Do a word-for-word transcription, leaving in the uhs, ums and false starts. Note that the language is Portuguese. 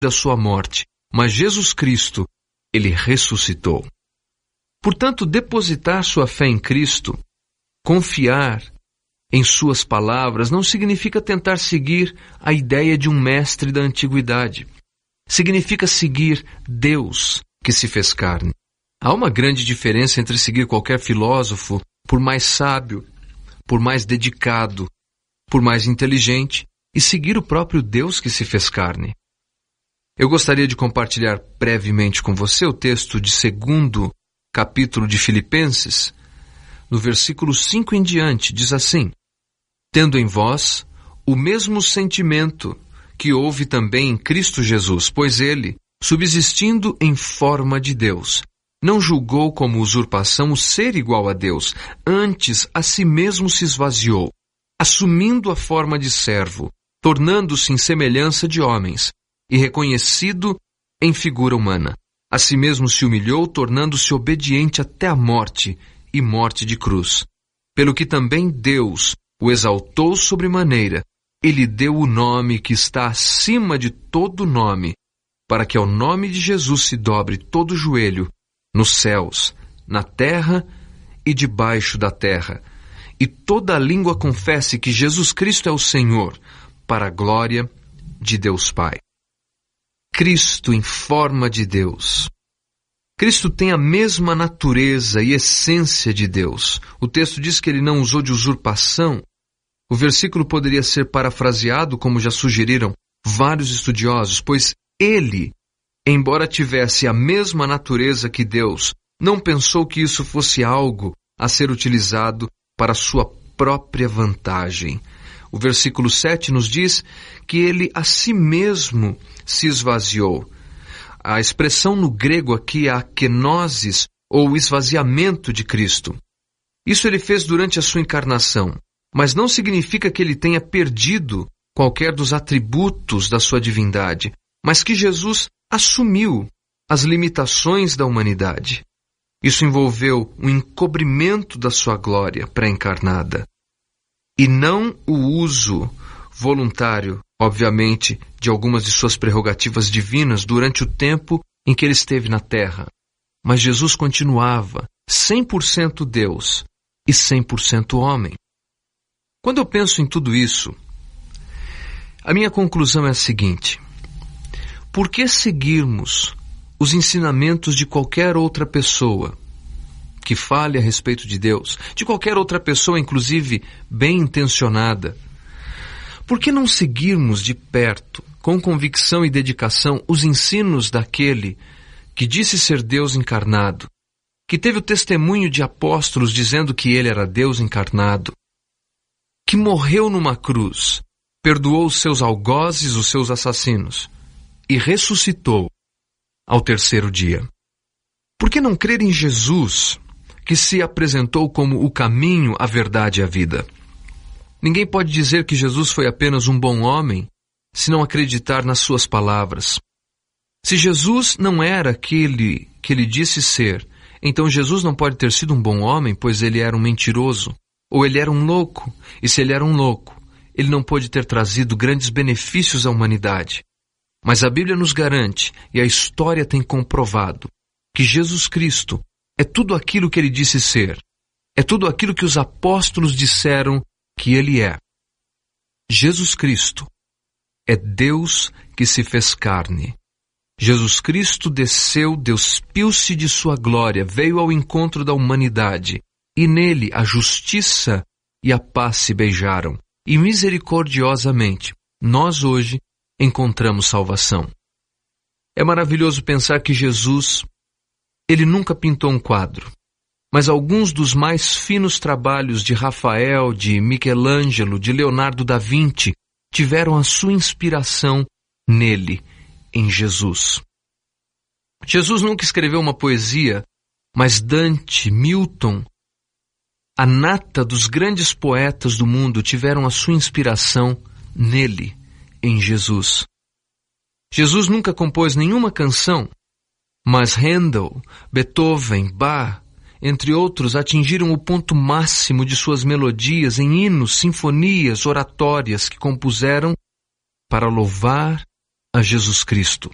da sua morte, mas Jesus Cristo, ele ressuscitou. Portanto, depositar sua fé em Cristo, confiar em suas palavras, não significa tentar seguir a ideia de um mestre da antiguidade. Significa seguir Deus que se fez carne. Há uma grande diferença entre seguir qualquer filósofo, por mais sábio, por mais dedicado, por mais inteligente, e seguir o próprio Deus que se fez carne. Eu gostaria de compartilhar brevemente com você o texto de segundo capítulo de Filipenses, no versículo cinco em diante, diz assim: tendo em vós o mesmo sentimento que houve também em Cristo Jesus, pois ele, subsistindo em forma de Deus, não julgou como usurpação o ser igual a Deus, antes a si mesmo se esvaziou, assumindo a forma de servo, tornando-se em semelhança de homens, e reconhecido em figura humana. A si mesmo se humilhou, tornando-se obediente até a morte, e morte de cruz. Pelo que também Deus o exaltou sobremaneira, e lhe deu o nome que está acima de todo nome, para que ao nome de Jesus se dobre todo o joelho, nos céus, na terra e debaixo da terra, e toda a língua confesse que Jesus Cristo é o Senhor, para a glória de Deus Pai. Cristo em forma de Deus. Cristo tem a mesma natureza e essência de Deus. O texto diz que ele não usou de usurpação. O versículo poderia ser parafraseado, como já sugeriram vários estudiosos, pois ele, embora tivesse a mesma natureza que Deus, não pensou que isso fosse algo a ser utilizado para sua própria vantagem. O versículo sete nos diz que ele a si mesmo se esvaziou. A expressão no grego aqui é a kenosis, ou esvaziamento de Cristo. Isso ele fez durante a sua encarnação, mas não significa que ele tenha perdido qualquer dos atributos da sua divindade, mas que Jesus assumiu as limitações da humanidade. Isso envolveu o encobrimento da sua glória pré-encarnada, e não o uso voluntário, obviamente, de algumas de suas prerrogativas divinas durante o tempo em que ele esteve na terra. Mas Jesus continuava cem por cento Deus e cem por cento homem. Quando eu penso em tudo isso, a minha conclusão é a seguinte: por que seguirmos os ensinamentos de qualquer outra pessoa que fale a respeito de Deus, de qualquer outra pessoa, inclusive bem intencionada? Por que não seguirmos de perto, com convicção e dedicação, os ensinos daquele que disse ser Deus encarnado, que teve o testemunho de apóstolos dizendo que ele era Deus encarnado, que morreu numa cruz, perdoou os seus algozes, os seus assassinos, e ressuscitou ao terceiro dia? Por que não crer em Jesus, que se apresentou como o caminho, a verdade e a vida? Ninguém pode dizer que Jesus foi apenas um bom homem se não acreditar nas suas palavras. Se Jesus não era aquele que ele disse ser, então Jesus não pode ter sido um bom homem, pois ele era um mentiroso, ou ele era um louco, e se ele era um louco, ele não pôde ter trazido grandes benefícios à humanidade. Mas a Bíblia nos garante, e a história tem comprovado, que Jesus Cristo é tudo aquilo que ele disse ser, é tudo aquilo que os apóstolos disseram que ele é. Jesus Cristo é Deus que se fez carne. Jesus Cristo desceu, despiu-se de sua glória, veio ao encontro da humanidade, e nele a justiça e a paz se beijaram, e misericordiosamente nós hoje encontramos salvação. É maravilhoso pensar que Jesus, ele nunca pintou um quadro, mas alguns dos mais finos trabalhos de Rafael, de Michelangelo, de Leonardo da Vinci tiveram a sua inspiração nele, em Jesus. Jesus nunca escreveu uma poesia, mas Dante, Milton, a nata dos grandes poetas do mundo tiveram a sua inspiração nele, em Jesus. Jesus nunca compôs nenhuma canção, mas Handel, Beethoven, Bach, entre outros, atingiram o ponto máximo de suas melodias em hinos, sinfonias, oratórias que compuseram para louvar a Jesus Cristo.